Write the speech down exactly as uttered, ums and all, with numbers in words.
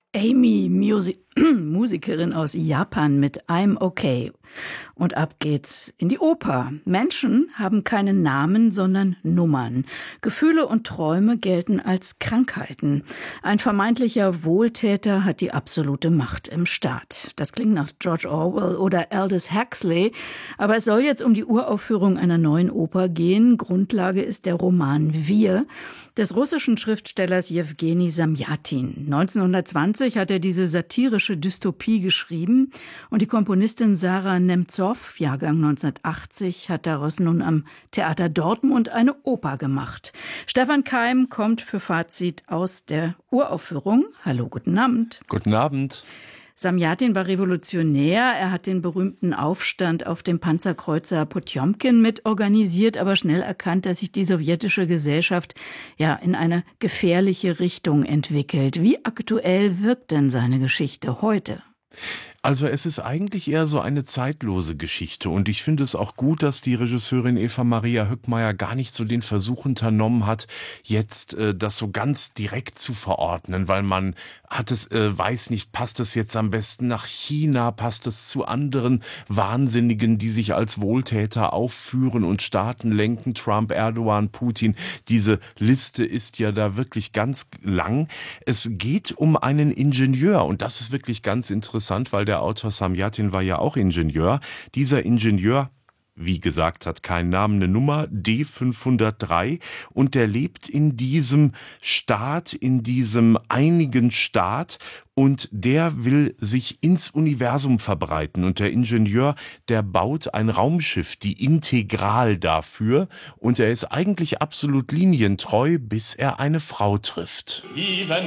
Amy, Musi Musikerin aus Japan mit I'm Okay. Und ab geht's in die Oper. Menschen haben keine Namen, sondern Nummern. Gefühle und Träume gelten als Krankheiten. Ein vermeintlicher Wohltäter hat die absolute Macht im Staat. Das klingt nach George Orwell oder Aldous Huxley. Aber es soll jetzt um die Uraufführung einer neuen Oper gehen. Grundlage ist der Roman Wir des russischen Schriftstellers Jewgeni Samjatin. neunzehnhundertzwanzig hat er diese satirische Dystopie geschrieben und die Komponistin Sarah Nemtsov, Jahrgang neunzehnhundertachtzig, hat daraus nun am Theater Dortmund eine Oper gemacht. Stefan Keim kommt für Fazit aus der Uraufführung. Hallo, guten Abend. Guten Abend. Samjatin war revolutionär. Er hat den berühmten Aufstand auf dem Panzerkreuzer Potjomkin mit organisiert, aber schnell erkannt, dass sich die sowjetische Gesellschaft ja in eine gefährliche Richtung entwickelt. Wie aktuell wirkt denn seine Geschichte heute? Also es ist eigentlich eher so eine zeitlose Geschichte und ich finde es auch gut, dass die Regisseurin Eva Maria Höckmayer gar nicht so den Versuch unternommen hat, jetzt äh, das so ganz direkt zu verordnen, weil man hat es, äh, weiß nicht, passt es jetzt am besten nach China, passt es zu anderen Wahnsinnigen, die sich als Wohltäter aufführen und Staaten lenken, Trump, Erdogan, Putin. Diese Liste ist ja da wirklich ganz lang. Es geht um einen Ingenieur und das ist wirklich ganz interessant, weil der Autor Samjatin war ja auch Ingenieur. Dieser Ingenieur, wie gesagt, hat keinen Namen, eine Nummer, D fünfhundertdrei, und der lebt in diesem Staat, in diesem einigen Staat, und der will sich ins Universum verbreiten. Und der Ingenieur, der baut ein Raumschiff, die Integral dafür, und er ist eigentlich absolut linientreu, bis er eine Frau trifft. Even